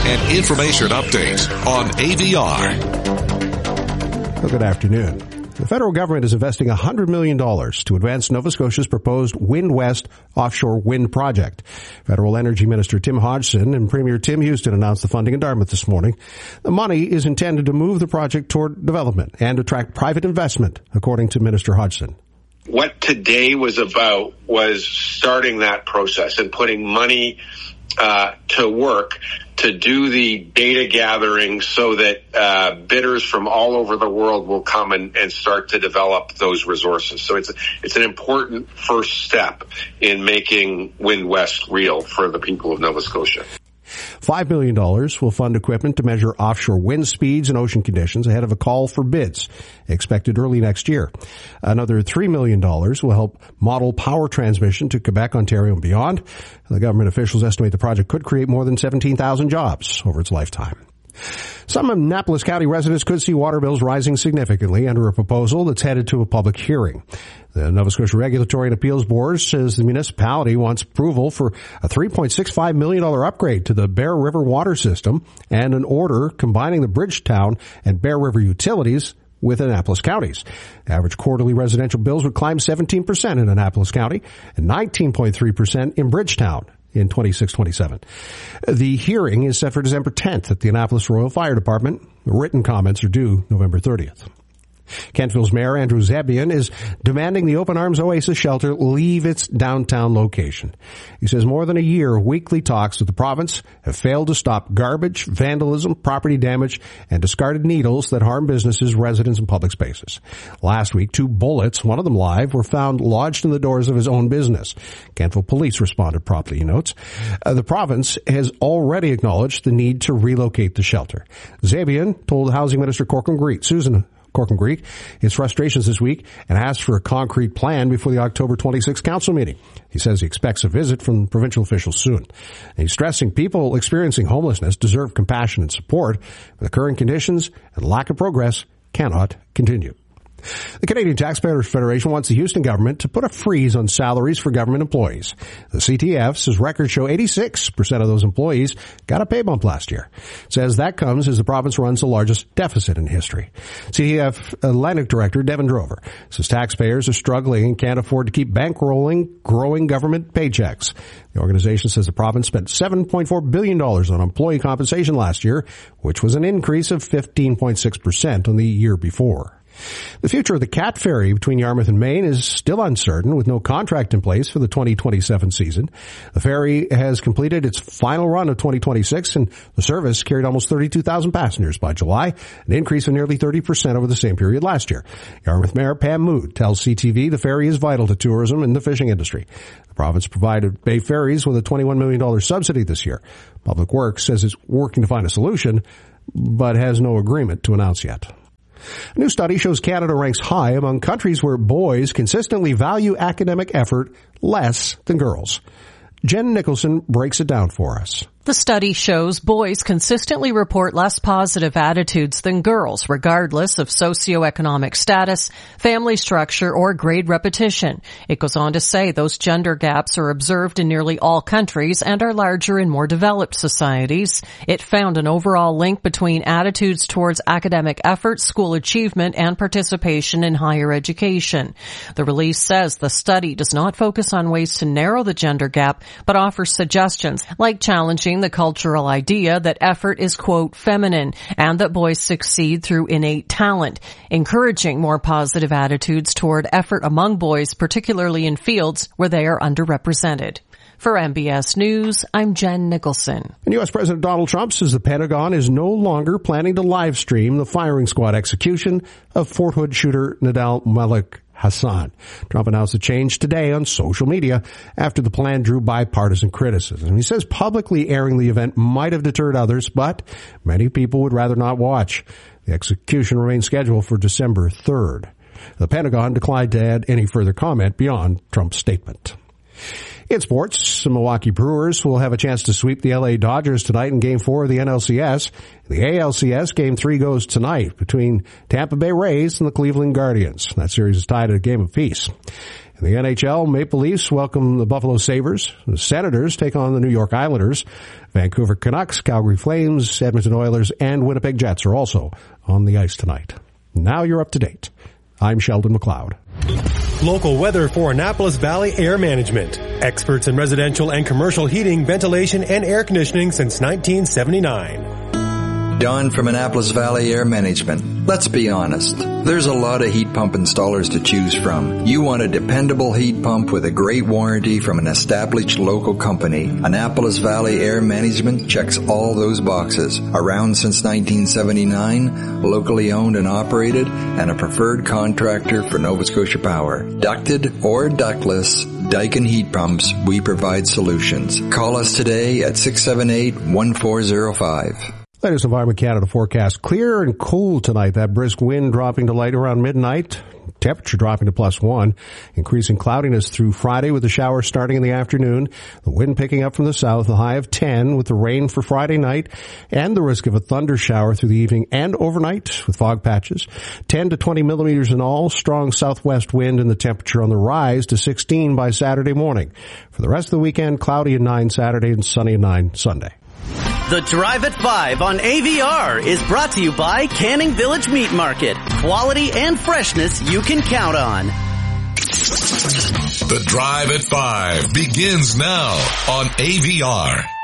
and information update on AVR. Well, good afternoon. The federal government is investing $100 million to advance Nova Scotia's proposed Wind West offshore wind project. Federal Energy Minister Tim Hodgson and Premier Tim Houston announced the funding in Dartmouth this morning. The money is intended to move the project toward development and attract private investment, according to Minister Hodgson. What today was about was starting that process and putting money to work to do the data gathering so that bidders from all over the world will come and start to develop those resources. So it's an important first step in making Wind West real for the people of Nova Scotia. $5 million will fund equipment to measure offshore wind speeds and ocean conditions ahead of a call for bids expected early next year. Another $3 million will help model power transmission to Quebec, Ontario, and beyond. The government officials estimate the project could create more than 17,000 jobs over its lifetime. Some Annapolis County residents could see water bills rising significantly under a proposal that's headed to a public hearing. The Nova Scotia Regulatory and Appeals Board says the municipality wants approval for a $3.65 million upgrade to the Bear River water system and an order combining the Bridgetown and Bear River utilities with Annapolis counties. Average quarterly residential bills would climb 17% in Annapolis County and 19.3% in Bridgetown in 26-27. The hearing is set for December 10th at the Annapolis Royal Fire Department. Written comments are due November 30th. Kentville's Mayor Andrew Zebian is demanding the Open Arms Oasis shelter leave its downtown location. He says more than a year of weekly talks with the province have failed to stop garbage, vandalism, property damage, and discarded needles that harm businesses, residents, and public spaces. Last week, 2 bullets, one of them live, were found lodged in the doors of his own business. Kentville police responded promptly, he notes. The province has already acknowledged the need to relocate the shelter. Zebian told Housing Minister Susan Corcoran his frustrations this week and asked for a concrete plan before the October 26th council meeting. He says he expects a visit from provincial officials soon. And he's stressing people experiencing homelessness deserve compassion and support. The current conditions and lack of progress cannot continue. The Canadian Taxpayers Federation wants the Houston government to put a freeze on salaries for government employees. The CTF says records show 86% of those employees got a pay bump last year. It says that comes as the province runs the largest deficit in history. CTF Atlantic Director Devin Drover says taxpayers are struggling and can't afford to keep bankrolling growing government paychecks. The organization says the province spent $7.4 billion on employee compensation last year, which was an increase of 15.6% on the year before. The future of the Cat Ferry between Yarmouth and Maine is still uncertain, with no contract in place for the 2027 season. The ferry has completed its final run of 2026, and the service carried almost 32,000 passengers by July, an increase of nearly 30% over the same period last year. Yarmouth Mayor Pam Mood tells CTV the ferry is vital to tourism and the fishing industry. The province provided Bay Ferries with a $21 million subsidy this year. Public Works says it's working to find a solution, but has no agreement to announce yet. A new study shows Canada ranks high among countries where boys consistently value academic effort less than girls. Jen Nicholson breaks it down for us. The study shows boys consistently report less positive attitudes than girls, regardless of socioeconomic status, family structure, or grade repetition. It goes on to say those gender gaps are observed in nearly all countries and are larger in more developed societies. It found an overall link between attitudes towards academic effort, school achievement, and participation in higher education. The release says the study does not focus on ways to narrow the gender gap, but offers suggestions like challenging the cultural idea that effort is, quote, feminine and that boys succeed through innate talent, encouraging more positive attitudes toward effort among boys, particularly in fields where they are underrepresented. For MBS News, I'm Jen Nicholson. And U.S. President Donald Trump says the Pentagon is no longer planning to live stream the firing squad execution of Fort Hood shooter Nidal Malik Hassan. Trump announced the change today on social media after the plan drew bipartisan criticism. He says publicly airing the event might have deterred others, but many people would rather not watch. The execution remains scheduled for December 3rd. The Pentagon declined to add any further comment beyond Trump's statement. In sports, the Milwaukee Brewers will have a chance to sweep the LA Dodgers tonight in Game 4 of the NLCS. The ALCS Game 3 goes tonight between Tampa Bay Rays and the Cleveland Guardians. That series is tied at a game apiece. In the NHL, Maple Leafs welcome the Buffalo Sabres. The Senators take on the New York Islanders. Vancouver Canucks, Calgary Flames, Edmonton Oilers, and Winnipeg Jets are also on the ice tonight. Now you're up to date. I'm Sheldon McLeod. Local weather for Annapolis Valley Air Management. Experts in residential and commercial heating, ventilation, and air conditioning since 1979. Don from Annapolis Valley Air Management. Let's be honest. There's a lot of heat pump installers to choose from. You want a dependable heat pump with a great warranty from an established local company. Annapolis Valley Air Management checks all those boxes. Around since 1979, locally owned and operated, and a preferred contractor for Nova Scotia Power. Ducted or ductless, Daikin Heat Pumps, we provide solutions. Call us today at 678-1405. Latest Environment Canada forecast. Clear and cool tonight. That brisk wind dropping to light around midnight. Temperature dropping to +1. Increasing cloudiness through Friday with the showers starting in the afternoon. The wind picking up from the south. A high of 10 with the rain for Friday night. And the risk of a thunder shower through the evening and overnight with fog patches. 10 to 20 millimeters in all. Strong southwest wind and the temperature on the rise to 16 by Saturday morning. For the rest of the weekend, cloudy at 9 Saturday and sunny at 9 Sunday. The Drive at 5 on AVR is brought to you by Canning Village Meat Market. Quality and freshness you can count on. The Drive at 5 begins now on AVR.